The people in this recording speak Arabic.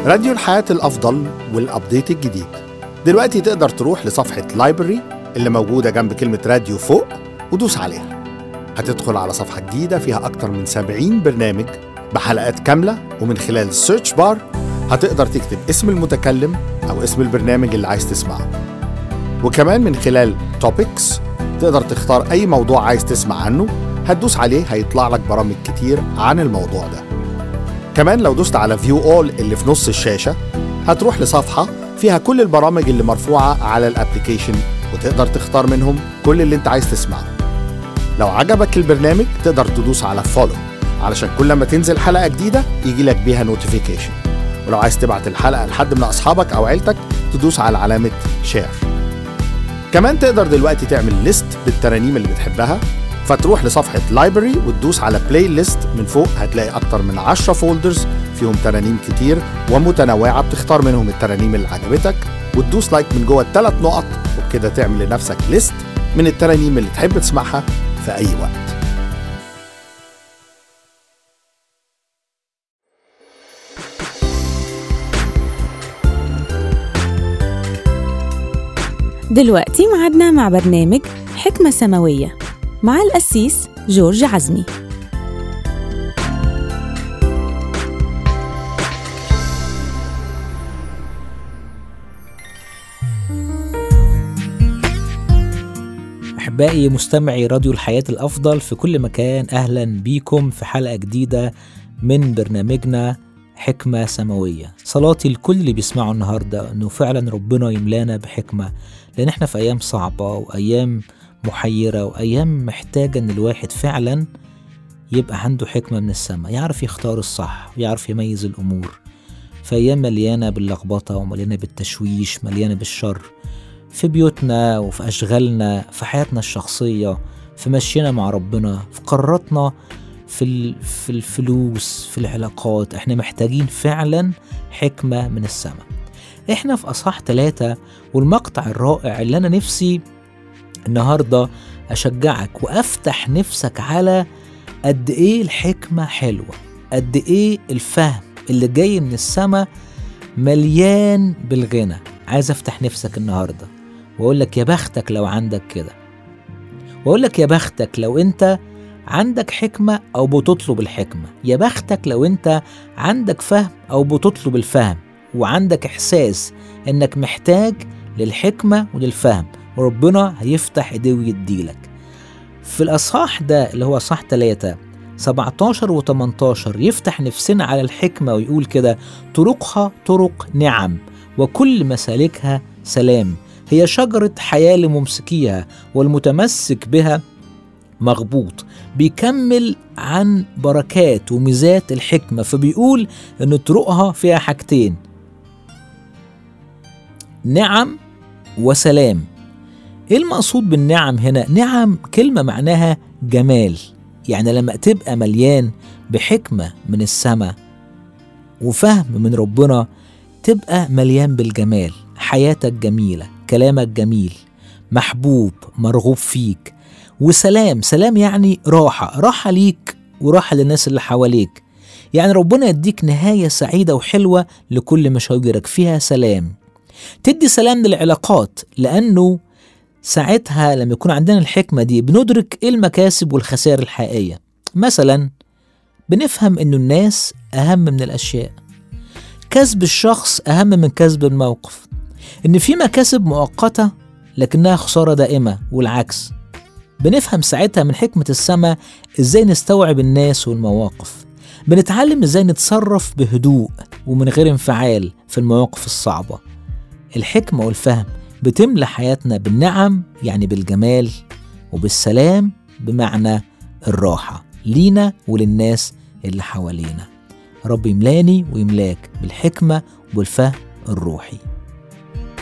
راديو الحياة الأفضل والأبديت الجديد. دلوقتي تقدر تروح لصفحة لايبرري اللي موجودة جنب كلمة راديو فوق ودوس عليها. هتدخل على صفحة جديدة فيها أكتر من 70 برنامج بحلقات كاملة، ومن خلال السيرش بار هتقدر تكتب اسم المتكلم أو اسم البرنامج اللي عايز تسمعه. وكمان من خلال توبكس تقدر تختار أي موضوع عايز تسمع عنه، هتدوس عليه هيطلع لك برامج كتير عن الموضوع ده. كمان لو دوست على فيو اول اللي في نص الشاشة هتروح لصفحة فيها كل البرامج اللي مرفوعة على الابليكيشن، وتقدر تختار منهم كل اللي انت عايز تسمعه. لو عجبك البرنامج تقدر تدوس على فولو علشان كل ما تنزل حلقة جديدة يجي لك بيها نوتيفيكيشن. ولو عايز تبعت الحلقة لحد من أصحابك أو عيلتك تدوس على علامة شير. كمان تقدر دلوقتي تعمل ليست بالترانيم اللي بتحبها، فتروح لصفحة لايبرري وتدوس على بلاي ليست. من فوق هتلاقي أكتر من 10 فولدرز فيهم ترانيم كتير ومتنوعة، بتختار منهم الترانيم اللي عجبتك وتدوس لايك من جوه ال3 نقط، وبكده تعمل لنفسك ليست من الترانيم اللي تحب تسمعها في أي وقت. دلوقتي معادنا مع برنامج حكمة سماوية مع القسيس جورج عزمي. أحبائي مستمعي راديو الحياة الأفضل في كل مكان، أهلا بيكم في حلقة جديدة من برنامجنا حكمة سماوية. صلاتي لكل اللي بيسمعوا النهاردة أنه فعلا ربنا يملانا بحكمة، لأن احنا في أيام صعبة وأيام محيرة وأيام محتاجة أن الواحد فعلا يبقى عنده حكمة من السماء، يعرف يختار الصح ويعرف يميز الأمور في أيام مليانة باللخبطة ومليانة بالتشويش، مليانة بالشر في بيوتنا وفي أشغالنا، في حياتنا الشخصية، في مشينا مع ربنا، في قراراتنا، في الفلوس، في العلاقات. احنا محتاجين فعلا حكمة من السماء. احنا في أصحاح 3 والمقطع الرائع اللي أنا نفسي النهاردة أشجعك وأفتح نفسك على قد إيه الحكمة حلوة، قد إيه الفهم اللي جاي من السماء مليان بالغنى. عايز أفتح نفسك النهاردة وأقول لك يا بختك لو عندك كده، وأقول لك يا بختك لو أنت عندك حكمة أو بتطلب الحكمة، يا بختك لو أنت عندك فهم أو بتطلب الفهم، وعندك إحساس أنك محتاج للحكمة وللفهم، وربنا هيفتح إيديه ويديلك. في الأصحاح ده اللي هو أصحاح 3 17 و18 يفتح نفسنا على الحكمة ويقول كده: طرقها طرق نعم وكل مسالكها سلام، هي شجرة حياة لممسكيها والمتمسك بها مغبوط. بيكمل عن بركات وميزات الحكمة، فبيقول أن طرقها فيها حاجتين: نعم وسلام. إيه المقصود بالنعم هنا؟ نعم كلمة معناها جمال، يعني لما تبقى مليان بحكمة من السماء وفهم من ربنا تبقى مليان بالجمال، حياتك جميلة، كلامك جميل، محبوب، مرغوب فيك. وسلام، سلام يعني راحة ليك وراحة للناس اللي حواليك. يعني ربنا يديك نهاية سعيدة وحلوة لكل مشاويرك، فيها سلام. تدي سلام للعلاقات، لأنه ساعتها لما يكون عندنا الحكمة دي بندرك إيه المكاسب والخسائر الحقيقية. مثلا بنفهم إنه الناس أهم من الأشياء، كسب الشخص أهم من كسب الموقف، إن في مكاسب مؤقتة لكنها خسارة دائمة، والعكس. بنفهم ساعتها من حكمة السماء إزاي نستوعب الناس والمواقف، بنتعلم إزاي نتصرف بهدوء ومن غير انفعال في المواقف الصعبة. الحكمة والفهم بتملى حياتنا بالنعم، يعني بالجمال، وبالسلام بمعنى الراحة لينا وللناس اللي حوالينا. رب يملاني ويملاك بالحكمة والفهم الروحي.